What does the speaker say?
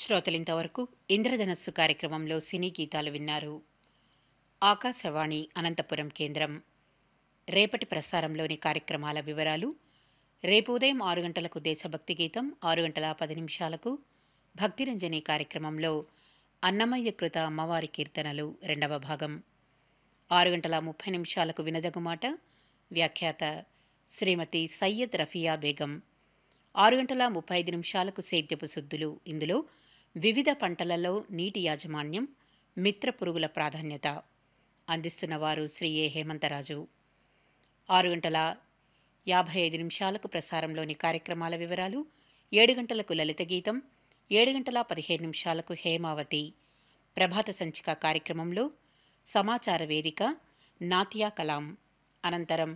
శ్రోతలింతవరకు ఇంద్రధనస్సు కార్యక్రమంలో సినీ గీతాలు విన్నారు. ఆకాశవాణి అనంతపురం కేంద్రం. రేపటి ప్రసారంలోని కార్యక్రమాల వివరాలు: రేపు ఉదయం 6 గంటలకు దేశభక్తి గీతం, 6 గంటల 10 నిమిషాలకు భక్తిరంజని కార్యక్రమంలో అన్నమయ్య కృత అమ్మవారి కీర్తనలు రెండవ భాగం, 6 గంటల 30 నిమిషాలకు వినదగుమాట, వ్యాఖ్యాత శ్రీమతి సయ్యద్ రఫియా బేగం, 6 గంటల 35 నిమిషాలకు సేద్యపు సుద్దులు. ఇందులో వివిధ పంటలలో నీటి యాజమాన్యం, మిత్ర పురుగుల ప్రాధాన్యత అందిస్తున్నవారు శ్రీ ఏ హేమంతరాజు. 6 గంటల 55 నిమిషాలకు ప్రసారంలోని కార్యక్రమాల వివరాలు, 7 గంటలకు లలిత గీతం, 7 గంటల 15 నిమిషాలకు హేమావతి ప్రభాత సంచిక కార్యక్రమంలో సమాచార వేదిక నాత్యా కలాం, అనంతరం